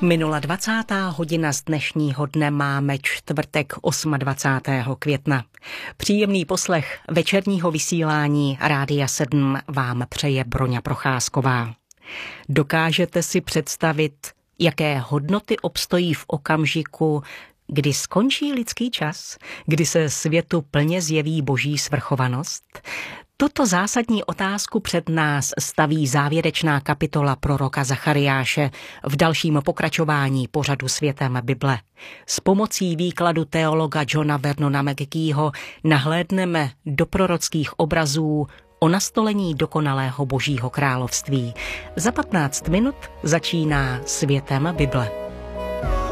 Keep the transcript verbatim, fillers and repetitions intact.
Minula dvacátá hodina z dnešního dne, máme čtvrtek dvacátého osmého května. Příjemný poslech večerního vysílání Rádia sedm vám přeje Broňa Procházková. Dokážete si představit, jaké hodnoty obstojí v okamžiku, kdy skončí lidský čas, kdy se světu plně zjeví boží svrchovanost? Tuto zásadní otázku před nás staví závěrečná kapitola proroka Zachariáše v dalším pokračování pořadu Světem Bible. S pomocí výkladu teologa Johna Vernona McGeeho nahlédneme do prorockých obrazů o nastolení dokonalého božího království. Za patnáct minut začíná Světem Bible.